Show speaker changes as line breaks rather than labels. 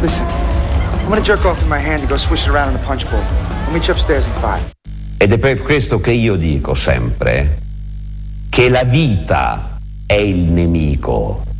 Listen, I'm gonna jerk off in my hand and go swish it around in the punch bowl. I'll meet you upstairs in 5.
Ed è per questo che io dico sempre che la vita è il nemico